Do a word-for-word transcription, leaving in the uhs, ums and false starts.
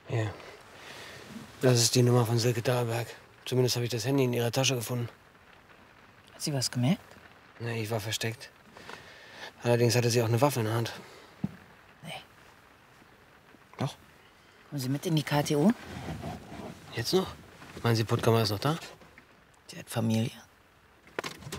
Hier. Das ist die Nummer von Silke Dahlberg. Zumindest habe ich das Handy in ihrer Tasche gefunden. Hat sie was gemerkt? Na, ich war versteckt. Allerdings hatte sie auch eine Waffe in der Hand. Nee. Doch. Kommen Sie mit in die K T O? Jetzt noch? Meinen Sie, Puttkammer ist noch da? Sie hat Familie.